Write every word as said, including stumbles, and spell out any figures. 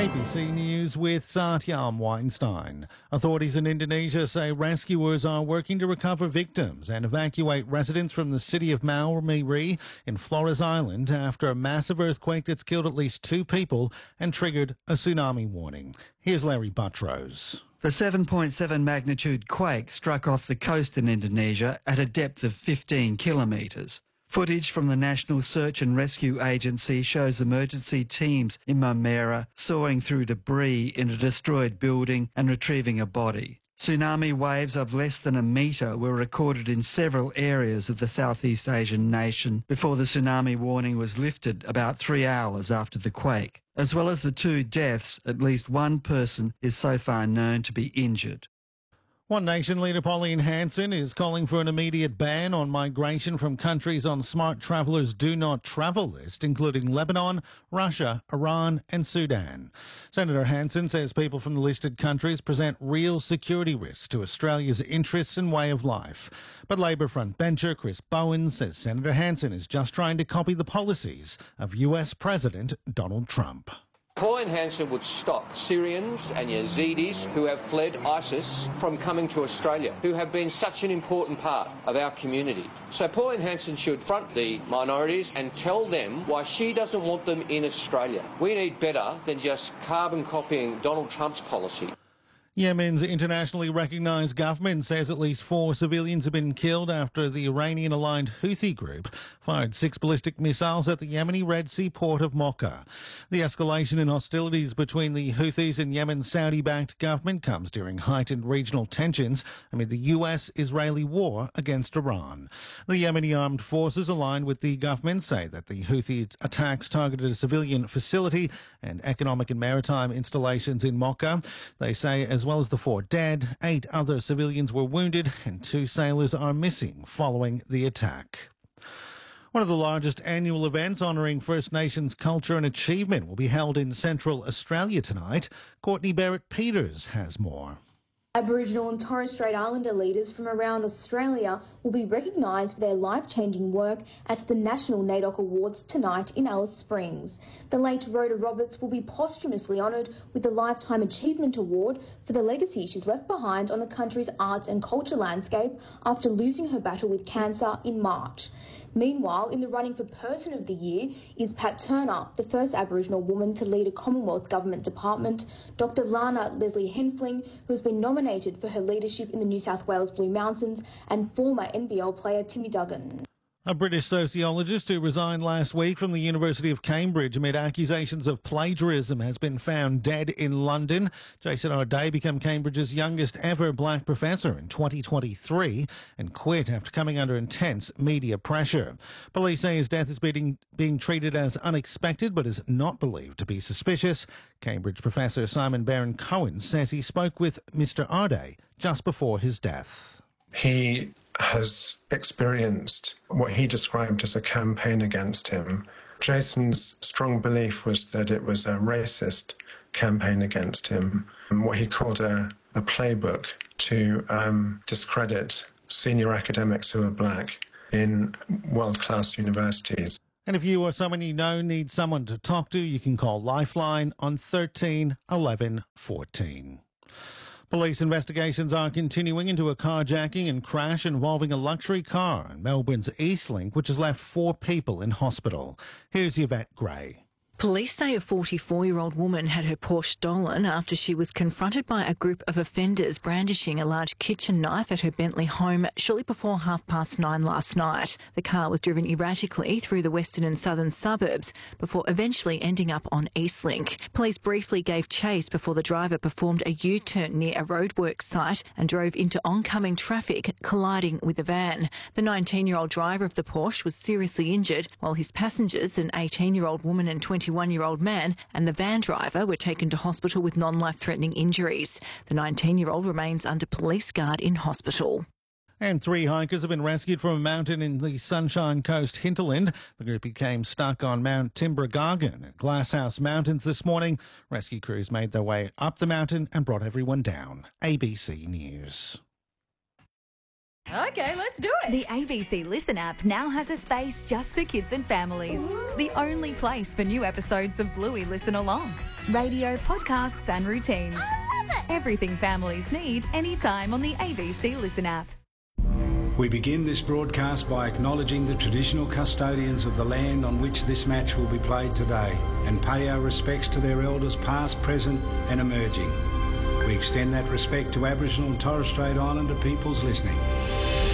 A B C News with Satyam Weinstein. Authorities in Indonesia say rescuers are working to recover victims and evacuate residents from the city of Maumere in Flores Island after a massive earthquake that's killed at least two people and triggered a tsunami warning. Here's Larry Buttrose. The seven point seven magnitude quake struck off the coast in Indonesia at a depth of fifteen kilometres. Footage from the National Search and Rescue Agency shows emergency teams in Maumere sawing through debris in a destroyed building and retrieving a body. Tsunami waves of less than a metre were recorded in several areas of the Southeast Asian nation before the tsunami warning was lifted about three hours after the quake. As well as the two deaths, at least one person is so far known to be injured. One Nation leader Pauline Hanson is calling for an immediate ban on migration from countries on Smart Travellers Do Not Travel list, including Lebanon, Russia, Iran and Sudan. Senator Hanson says people from the listed countries present real security risks to Australia's interests and way of life. But Labor frontbencher Chris Bowen says Senator Hanson is just trying to copy the policies of U S President Donald Trump. Pauline Hanson would stop Syrians and Yazidis who have fled ISIS from coming to Australia, who have been such an important part of our community. So Pauline Hanson should front the minorities and tell them why she doesn't want them in Australia. We need better than just carbon copying Donald Trump's policy. Yemen's internationally recognised government says at least four civilians have been killed after the Iranian-aligned Houthi group fired six ballistic missiles at the Yemeni Red Sea port of Mocha. The escalation in hostilities between the Houthis and Yemen's Saudi-backed government comes during heightened regional tensions amid the U S-Israeli war against Iran. The Yemeni armed forces aligned with the government say that the Houthi attacks targeted a civilian facility and economic and maritime installations in Mocha. They say as As well as the four dead, eight other civilians were wounded and two sailors are missing following the attack. One of the largest annual events honouring First Nations culture and achievement will be held in Central Australia tonight. Courtney Barrett-Peters has more. Aboriginal and Torres Strait Islander leaders from around Australia will be recognised for their life-changing work at the National NAIDOC Awards tonight in Alice Springs. The late Rhoda Roberts will be posthumously honoured with the Lifetime Achievement Award for the legacy she's left behind on the country's arts and culture landscape after losing her battle with cancer in March. Meanwhile, in the running for Person of the Year is Pat Turner, the first Aboriginal woman to lead a Commonwealth Government department, Doctor Lana Leslie Henfling, who has been nominated for her leadership in the New South Wales Blue Mountains, and former N B L player Timmy Duggan. A British sociologist who resigned last week from the University of Cambridge amid accusations of plagiarism has been found dead in London. Jason O'Day became Cambridge's youngest ever black professor in twenty twenty-three and quit after coming under intense media pressure. Police say his death is being, being treated as unexpected but is not believed to be suspicious. Cambridge professor Simon Baron-Cohen says he spoke with Mister O'Day just before his death. He has experienced what he described as a campaign against him. Jason's strong belief was that it was a racist campaign against him, and what he called a, a playbook to um, discredit senior academics who are black in world-class universities. And if you or someone you know needs someone to talk to, you can call Lifeline on thirteen eleven fourteen. Police investigations are continuing into a carjacking and crash involving a luxury car in Melbourne's Eastlink, which has left four people in hospital. Here's Yvette Gray. Police say a forty-four-year-old woman had her Porsche stolen after she was confronted by a group of offenders brandishing a large kitchen knife at her Bentley home shortly before half past nine last night. The car was driven erratically through the western and southern suburbs before eventually ending up on Eastlink. Police briefly gave chase before the driver performed a U-turn near a roadworks site and drove into oncoming traffic, colliding with the van. The nineteen-year-old driver of the Porsche was seriously injured, while his passengers, an eighteen-year-old woman and twenty-one-year-old man, and the van driver were taken to hospital with non-life-threatening injuries. The nineteen-year-old remains under police guard in hospital. And three hikers have been rescued from a mountain in the Sunshine Coast hinterland. The group became stuck on Mount Timbergargan at Glasshouse Mountains this morning. Rescue crews made their way up the mountain and brought everyone down. A B C News. Okay, let's do it. The A B C Listen app now has a space just for kids and families. The only place for new episodes of Bluey Listen Along. Radio, podcasts and routines. Everything families need anytime on the A B C Listen app. We begin this broadcast by acknowledging the traditional custodians of the land on which this match will be played today and pay our respects to their elders past, present and emerging. We extend that respect to Aboriginal and Torres Strait Islander peoples listening.